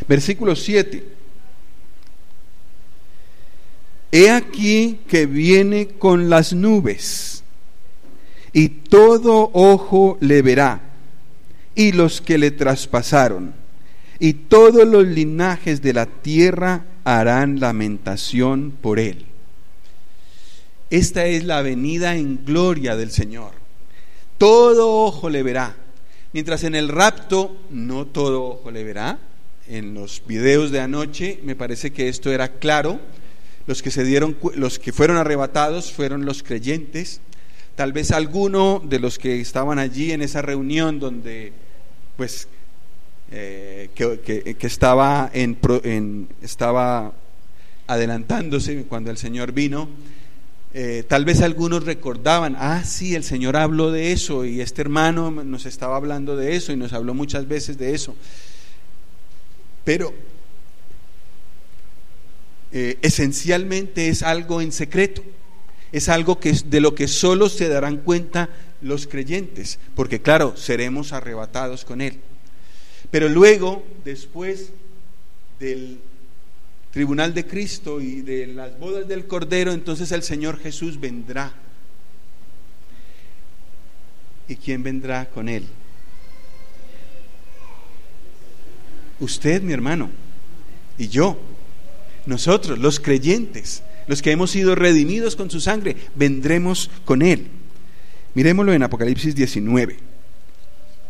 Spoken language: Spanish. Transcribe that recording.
Versículo 7. He aquí que viene con las nubes, y todo ojo le verá, y los que le traspasaron, y todos los linajes de la tierra harán lamentación por él. Esta es la venida en gloria del Señor. Todo ojo le verá. Mientras en el rapto no todo ojo le verá. En los videos de anoche me parece que esto era claro. Los que fueron arrebatados fueron los creyentes. Tal vez alguno de los que estaban allí en esa reunión donde pues que estaba estaba adelantándose cuando el Señor vino, tal vez algunos recordaban, sí, el Señor habló de eso y este hermano nos estaba hablando de eso y nos habló muchas veces de eso. Pero esencialmente es algo en secreto, es algo de lo que solo se darán cuenta los creyentes, porque claro, seremos arrebatados con Él. Pero luego, después del tribunal de Cristo y de las bodas del Cordero, entonces el Señor Jesús vendrá. ¿Y quién vendrá con Él? Usted, mi hermano, y yo. Nosotros, los creyentes, los que hemos sido redimidos con su sangre, vendremos con Él. Miremoslo en Apocalipsis 19.